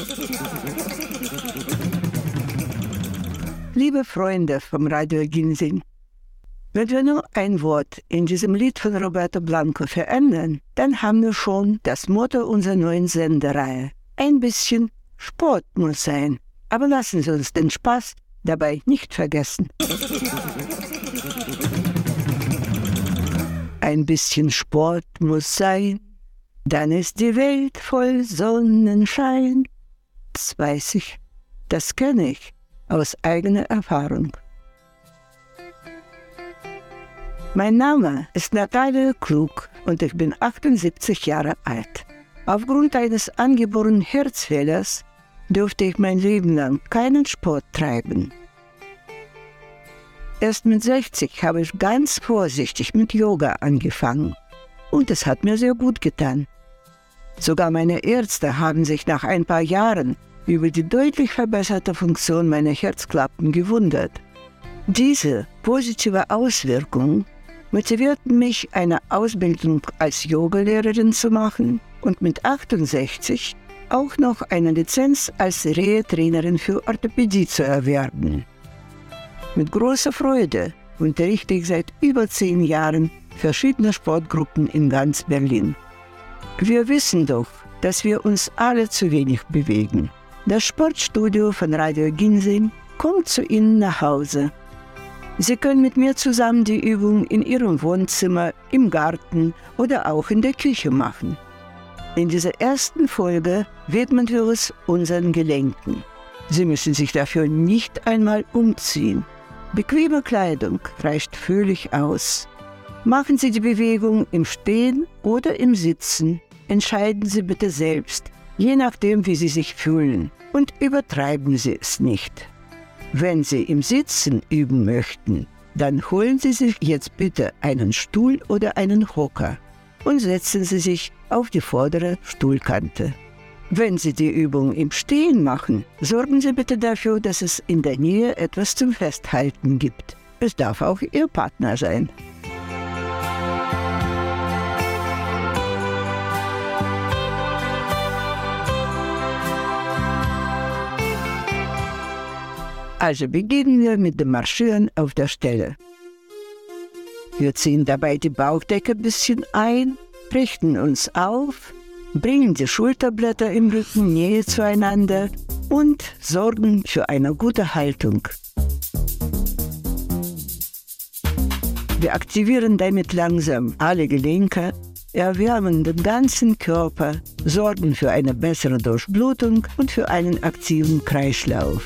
Liebe Freunde vom Radio Ginseng, wenn wir nur ein Wort in diesem Lied von Roberto Blanco verändern, dann haben wir schon das Motto unserer neuen Sendereihe. Ein bisschen Sport muss sein, aber lassen Sie uns den Spaß dabei nicht vergessen. Ein bisschen Sport muss sein, dann ist die Welt voll Sonnenschein. Das weiß ich, das kenne ich aus eigener Erfahrung. Mein Name ist Natalia Klug und ich bin 78 Jahre alt. Aufgrund eines angeborenen Herzfehlers durfte ich mein Leben lang keinen Sport treiben. Erst mit 60 habe ich ganz vorsichtig mit Yoga angefangen und es hat mir sehr gut getan. Sogar meine Ärzte haben sich nach ein paar Jahren über die deutlich verbesserte Funktion meiner Herzklappen gewundert. Diese positive Auswirkung motivierten mich, eine Ausbildung als Yogalehrerin zu machen und mit 68 auch noch eine Lizenz als Reha-Trainerin für Orthopädie zu erwerben. Mit großer Freude unterrichte ich seit über 10 Jahren verschiedene Sportgruppen in ganz Berlin. Wir wissen doch, dass wir uns alle zu wenig bewegen. Das Sportstudio von Radio Ginseng kommt zu Ihnen nach Hause. Sie können mit mir zusammen die Übung in Ihrem Wohnzimmer, im Garten oder auch in der Küche machen. In dieser ersten Folge widmen wir uns unseren Gelenken. Sie müssen sich dafür nicht einmal umziehen. Bequeme Kleidung reicht völlig aus. Machen Sie die Bewegung im Stehen oder im Sitzen. Entscheiden Sie bitte selbst, je nachdem, wie Sie sich fühlen. Und übertreiben Sie es nicht. Wenn Sie im Sitzen üben möchten, dann holen Sie sich jetzt bitte einen Stuhl oder einen Hocker und setzen Sie sich auf die vordere Stuhlkante. Wenn Sie die Übung im Stehen machen, sorgen Sie bitte dafür, dass es in der Nähe etwas zum Festhalten gibt. Es darf auch Ihr Partner sein. Also beginnen wir mit dem Marschieren auf der Stelle. Wir ziehen dabei die Bauchdecke ein bisschen ein, richten uns auf, bringen die Schulterblätter im Rücken näher zueinander und sorgen für eine gute Haltung. Wir aktivieren damit langsam alle Gelenke, erwärmen den ganzen Körper, sorgen für eine bessere Durchblutung und für einen aktiven Kreislauf.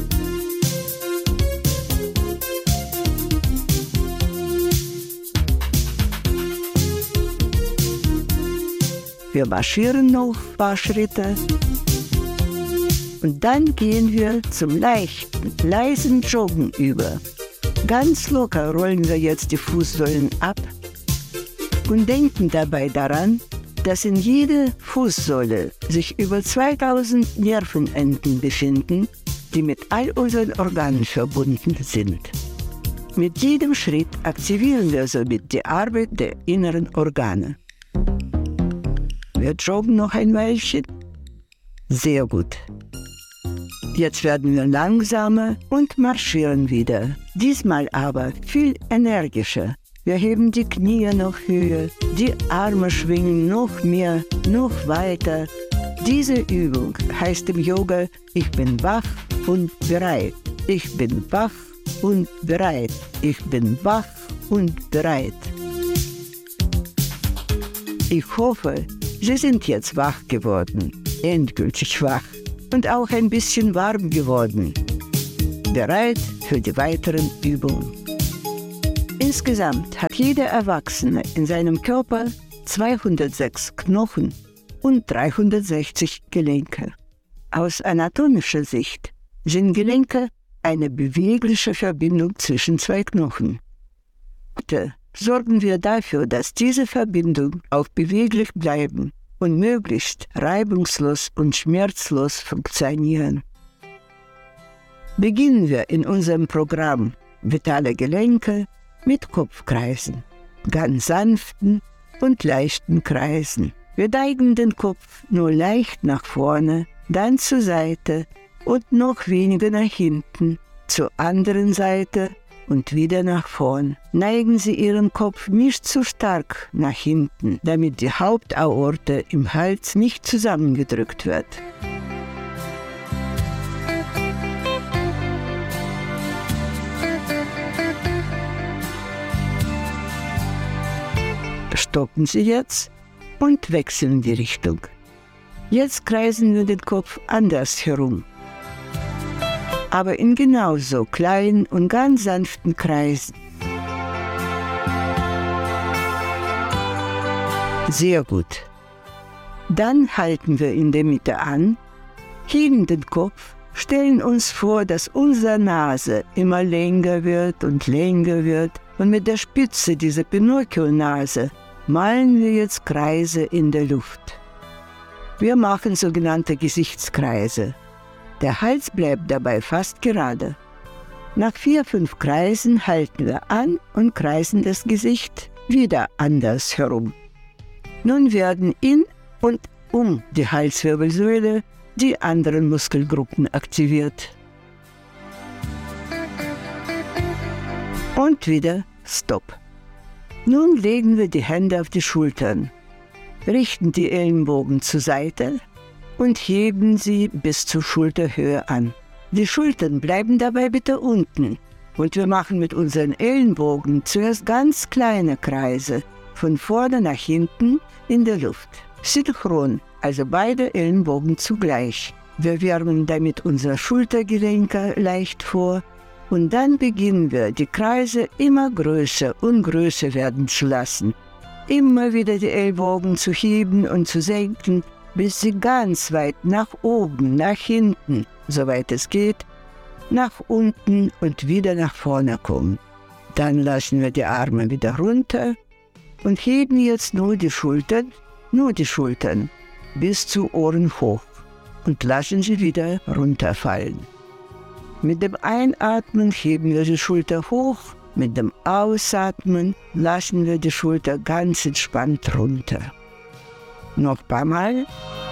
Wir marschieren noch ein paar Schritte und dann gehen wir zum leichten, leisen Joggen über. Ganz locker rollen wir jetzt die Fußsohlen ab und denken dabei daran, dass in jeder Fußsohle sich über 2000 Nervenenden befinden, die mit all unseren Organen verbunden sind. Mit jedem Schritt aktivieren wir somit die Arbeit der inneren Organe. Wir joggen noch ein Weilchen. Sehr gut. Jetzt werden wir langsamer und marschieren wieder. Diesmal aber viel energischer. Wir heben die Knie noch höher, die Arme schwingen noch mehr, noch weiter. Diese Übung heißt im Yoga: Ich bin wach und bereit. Ich bin wach und bereit. Ich bin wach und bereit. Ich hoffe, Sie sind jetzt wach geworden, endgültig wach und auch ein bisschen warm geworden. Bereit für die weiteren Übungen. Insgesamt hat jeder Erwachsene in seinem Körper 206 Knochen und 360 Gelenke. Aus anatomischer Sicht sind Gelenke eine bewegliche Verbindung zwischen zwei Knochen. Bitte sorgen wir dafür, dass diese Verbindung auch beweglich bleiben und möglichst reibungslos und schmerzlos funktionieren. Beginnen wir in unserem Programm Vitale Gelenke mit Kopfkreisen, ganz sanften und leichten Kreisen. Wir neigen den Kopf nur leicht nach vorne dann zur Seite und noch weniger nach hinten, zur anderen Seite und wieder nach vorn. Neigen Sie Ihren Kopf nicht zu stark nach hinten, damit die Hauptaorte im Hals nicht zusammengedrückt wird. Stoppen Sie jetzt und wechseln die Richtung. Jetzt kreisen wir den Kopf anders herum, aber in genauso kleinen und ganz sanften Kreisen. Sehr gut. Dann halten wir in der Mitte an, heben den Kopf, stellen uns vor, dass unsere Nase immer länger wird und mit der Spitze dieser Pinocchio-Nase malen wir jetzt Kreise in der Luft. Wir machen sogenannte Gesichtskreise. Der Hals bleibt dabei fast gerade. Nach 4-5 Kreisen halten wir an und kreisen das Gesicht wieder anders herum. Nun werden in und um die Halswirbelsäule die anderen Muskelgruppen aktiviert. Und wieder Stopp. Nun legen wir die Hände auf die Schultern, richten die Ellenbogen zur Seite und heben sie bis zur Schulterhöhe an. Die Schultern bleiben dabei bitte unten und wir machen mit unseren Ellenbogen zuerst ganz kleine Kreise, von vorne nach hinten in der Luft. Synchron, also beide Ellenbogen zugleich. Wir wärmen damit unsere Schultergelenke leicht vor und dann beginnen wir, die Kreise immer größer und größer werden zu lassen. Immer wieder die Ellbogen zu heben und zu senken, bis sie ganz weit nach oben, nach hinten, soweit es geht, nach unten und wieder nach vorne kommen. Dann lassen wir die Arme wieder runter und heben jetzt nur die Schultern, bis zu Ohren hoch und lassen sie wieder runterfallen. Mit dem Einatmen heben wir die Schulter hoch, mit dem Ausatmen lassen wir die Schulter ganz entspannt runter. Noch ein paar Mal.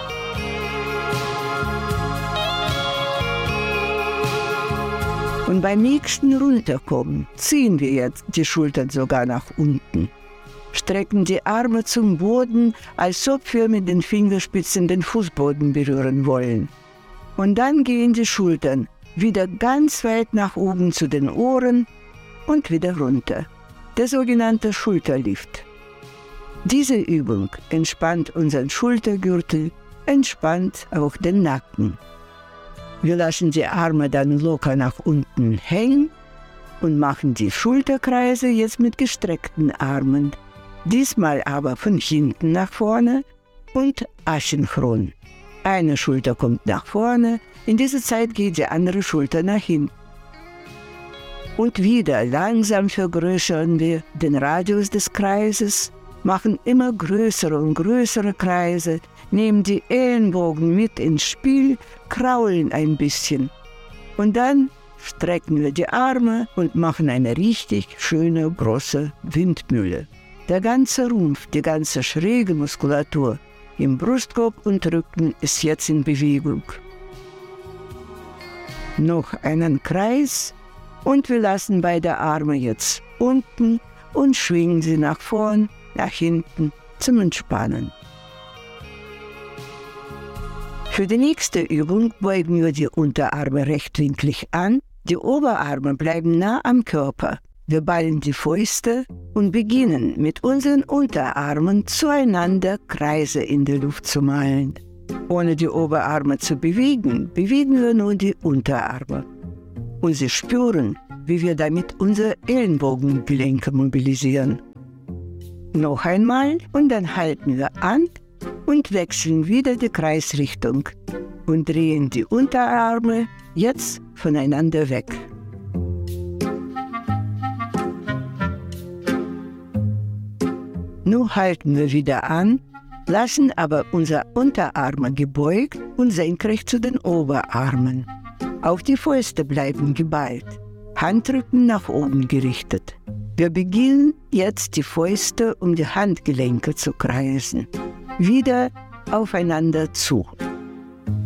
Und beim nächsten Runterkommen ziehen wir jetzt die Schultern sogar nach unten. Strecken die Arme zum Boden, als ob wir mit den Fingerspitzen den Fußboden berühren wollen. Und dann gehen die Schultern wieder ganz weit nach oben zu den Ohren und wieder runter. Der sogenannte Schulterlift. Diese Übung entspannt unseren Schultergürtel, entspannt auch den Nacken. Wir lassen die Arme dann locker nach unten hängen und machen die Schulterkreise jetzt mit gestreckten Armen. Diesmal aber von hinten nach vorne und asynchron. Eine Schulter kommt nach vorne, in dieser Zeit geht die andere Schulter nach hinten. Und wieder langsam vergrößern wir den Radius des Kreises, machen immer größere und größere Kreise, nehmen die Ellenbogen mit ins Spiel, kraulen ein bisschen. Und dann strecken wir die Arme und machen eine richtig schöne, große Windmühle. Der ganze Rumpf, die ganze schräge Muskulatur im Brustkorb und Rücken ist jetzt in Bewegung. Noch einen Kreis und wir lassen beide Arme jetzt unten und schwingen sie nach vorn, nach hinten zum Entspannen. Für die nächste Übung beugen wir die Unterarme rechtwinklig an, die Oberarme bleiben nah am Körper. Wir ballen die Fäuste und beginnen mit unseren Unterarmen zueinander Kreise in der Luft zu malen. Ohne die Oberarme zu bewegen, bewegen wir nur die Unterarme. Und Sie spüren, wie wir damit unsere Ellenbogengelenke mobilisieren. Noch einmal und dann halten wir an und wechseln wieder die Kreisrichtung und drehen die Unterarme jetzt voneinander weg. Nun halten wir wieder an, lassen aber unsere Unterarme gebeugt und senkrecht zu den Oberarmen. Auch die Fäuste bleiben geballt, Handrücken nach oben gerichtet. Wir beginnen jetzt die Fäuste um die Handgelenke zu kreisen. Wieder aufeinander zu.